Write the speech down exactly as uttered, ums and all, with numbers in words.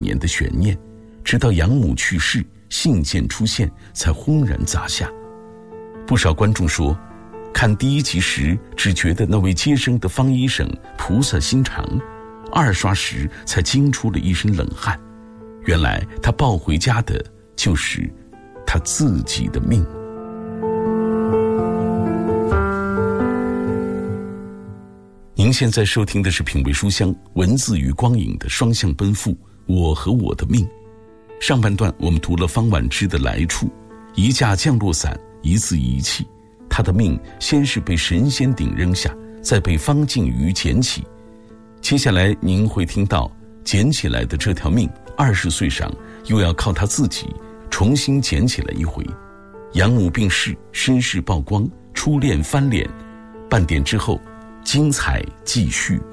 年的悬念，直到养母去世，信件出现，才轰然砸下。不少观众说，看第一集时只觉得那位接生的方医生菩萨心肠，二刷时才惊出了一身冷汗，原来他抱回家的就是他自己的命。您现在收听的是品味书香，文字与光影的双向奔赴，我和我的命。上半段我们读了方婉之的来处，一架降落伞，一字一气，他的命先是被神仙顶扔下，再被方靖瑜捡起。接下来您会听到捡起来的这条命，二十岁上又要靠他自己重新捡起来一回。养母病逝，身世曝光，初恋翻脸，半点之后精彩继续。